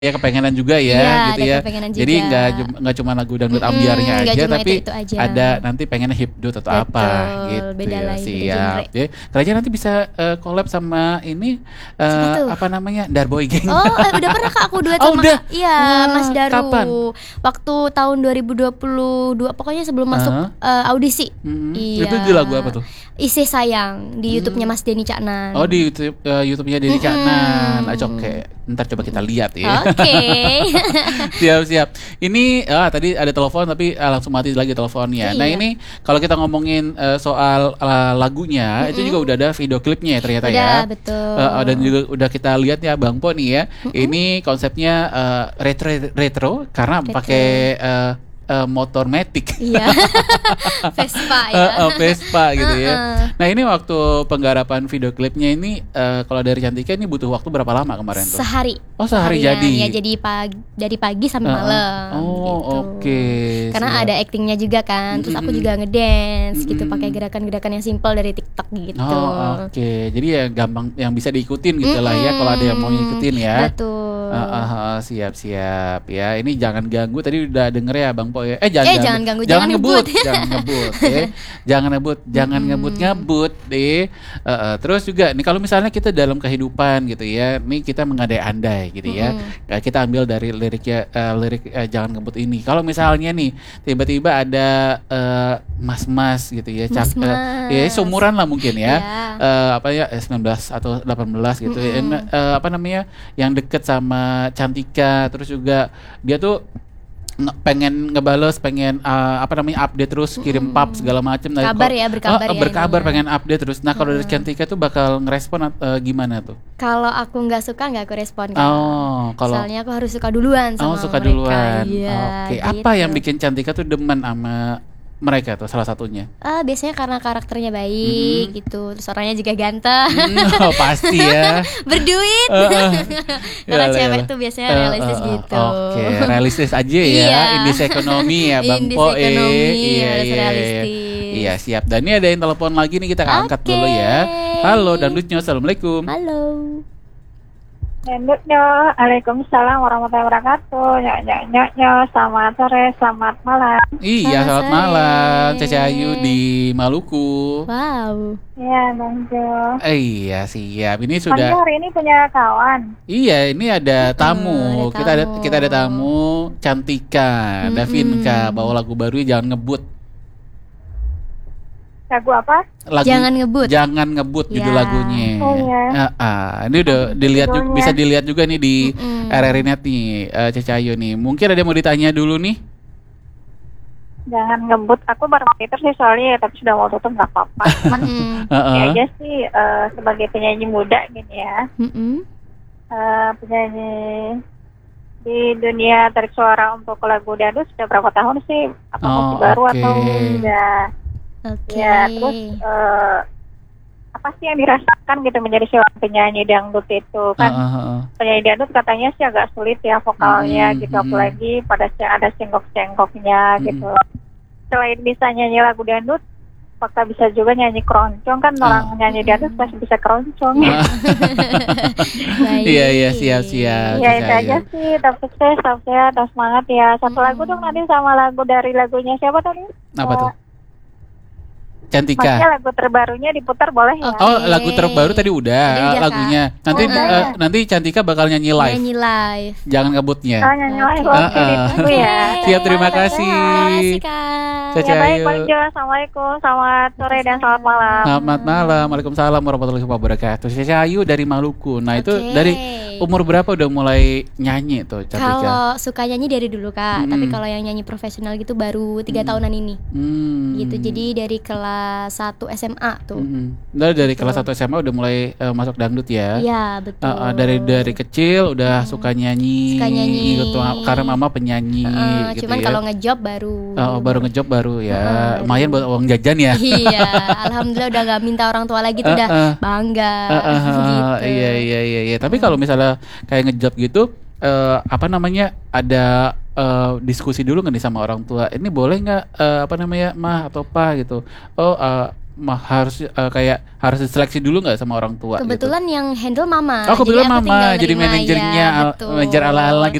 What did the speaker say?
ya kepengenan juga ya Iya, gitu ada ya. kepengenan Jadi juga. nggak cuma lagu dangdut ambiarnya Nggak aja, cuma tapi itu aja. ada nanti pengennya hipdut atau apa Betul, gitu beda ya. lagi, beda Siap. genre. Ya, kalian nanti bisa collab sama ini Siapa tuh? apa namanya Darboy Gang. Oh, udah pernah Kak aku duet Oh, sama udah? iya, Wah, Mas Daru. kapan? Waktu tahun 2022 pokoknya sebelum masuk audisi. Iya. Itu di lagu apa tuh? Isi Sayang di YouTube-nya Mas Denny Caknan. Oh, di YouTube-nya Denny Caknan. Oke, ntar coba kita lihat ya. Oke. Siap. Ini tadi ada telepon tapi langsung mati lagi teleponnya. Iya. Nah ini kalau kita ngomongin soal lagunya, itu juga udah ada video klipnya ya ternyata Udah, ya. betul. Dan juga udah kita lihat ya Bang Po nih ya. Ini konsepnya retro karena Retro. pakai motor matic. Iya. Vespa ya. Vespa gitu ya. Nah ini waktu penggarapan video klipnya ini kalau dari Cantika ini butuh waktu berapa lama kemarin tuh? Sehari. Oh, sehari Seharian. jadi. Ya jadi dari pagi sampai malam. Oh, gitu. oke. Karena Siap. ada actingnya juga kan. Terus aku juga ngedance gitu pakai gerakan-gerakan yang simple dari TikTok gitu. Oh, oke. Jadi ya gampang yang bisa diikutin gitu lah ya kalau ada yang mau ngikutin ya. Betul. Siap ya. Ini jangan ganggu. Tadi udah denger ya Bang Po ya. Jangan ganggu, jangan ngebut. Jangan ngebut ya. Jangan ngebut deh. Terus juga nih kalau misalnya kita dalam kehidupan gitu ya. Nih kita mengandai-andai gitu ya. Kita ambil dari liriknya lirik jangan ngebut ini. Kalau misalnya nih tiba-tiba ada mas-mas gitu ya. Ya seumuran lah mungkin ya. Apa ya 19 atau 18 gitu ya. Apa namanya yang deket sama Cantika, terus juga dia tuh pengen ngebales, pengen apa namanya update terus, kirim pap segala macam. Berkabar pengen update terus. Nah kalau dari Cantika tuh bakal ngerespon gimana tuh? Kalau aku nggak suka nggak aku respon kan. Soalnya aku harus suka duluan sama suka mereka. duluan. Iya, Oke. gitu. Apa yang bikin Cantika tuh demen sama mereka tuh salah satunya? Biasanya karena karakternya baik gitu, terus orangnya juga ganteng. Pasti ya. Berduit. Karena Yalah, cewek yalah. tuh biasanya realistis gitu. Oke, realistis aja ya. Iya. Indis ekonomi ya Bang Indis Po. ekonomi, harus realistis. Iya siap. Dan ini ada yang telepon lagi nih, kita angkat dulu ya. Halo Dangdutnya, assalamualaikum. Halo. Dangdutnya, Waalaikumsalam warahmatullahi wabarakatuh. Nyok, selamat sore, selamat malam. Iya, selamat sore. malam. Caca Ayu di Maluku. Wow. Iya, Bang Jo. Iya, siap. Ini Bang Jo sudah. hari ini punya kawan. Iya, ini ada tamu. ada Kita ada tamu Cantika, Davinka, bawa lagu baru Jangan Ngebut. Lagu apa? Jangan Ngebut. Jangan Ngebut judul Ya. lagunya. Oh, iya. Ini udah dilihat Judulnya. bisa dilihat juga nih di RRI Net nih, Caca Ayu nih. Mungkin ada yang mau ditanya dulu nih. Jangan ngebut. Aku baru monitor sih soalnya, tapi sudah mau tutup nggak apa-apa. Cuman ya aja sih sebagai penyanyi muda gini ya. Penyanyi di dunia tarik suara untuk lagu dangdut sudah berapa tahun sih? Apa masih baru atau enggak? Oke. Ya, terus apa sih yang dirasakan gitu menjadi seorang penyanyi dangdut itu kan? Penyanyi dangdut katanya sih agak sulit ya vokalnya gitu, apalagi pada ada cengkok-cengkoknya gitu. Selain bisa nyanyi lagu dangdut, apakah bisa juga nyanyi keroncong kan? Orang nyanyi dangdut pasti bisa keroncong. Iya, siap. Ya itu aja sih, tetap sukses, tetap sehat, tetap semangat ya. Satu lagu dong nanti sama lagu dari lagunya siapa tadi? Apa tuh? Cantika. Maksudnya lagu terbarunya diputar boleh ya? Oh, lagu terbaru tadi udah lagunya. Nanti nanti Cantika bakal nyanyi live. Nyanyi live. Jangan ngebutnya. Oh, nyanyi live. Oke, ditunggu ya. Siap, terima kasih. Terima kasih Kak. Caca Ya baik, Ayu. Bang Jo. Assalamualaikum. Selamat sore dan selamat malam. Selamat malam. Waalaikumsalam warahmatullahi wabarakatuh. Caca Ayu dari Maluku. Nah, itu Oke. dari umur berapa udah mulai nyanyi tuh Cantika? Kalau suka nyanyi dari dulu Kak, tapi kalau yang nyanyi profesional gitu baru 3 tahunan ini. Gitu. Jadi dari kelas 1 SMA tuh. Dari kelas 1 SMA udah mulai masuk dangdut ya? Iya, betul. Dari kecil udah suka nyanyi. Suka nyanyi. Gitu, karena mama penyanyi gitu cuman ya. kalau ngejob baru. Baru ngejob baru ya. Lumayan buat uang jajan ya. Iya, alhamdulillah udah gak minta orang tua lagi tuh udah bangga. Gitu. Iya. Tapi kalau misalnya kayak ngejob gitu, apa namanya, ada diskusi dulu nggak nih sama orang tua? Ini boleh nggak apa namanya mah atau pa gitu? harus kayak harus diseleksi dulu nggak sama orang tua? Kebetulan gitu? yang handle mama. Oh kebetulan jadi mama jadi manajernya, manajer ala-ala gitu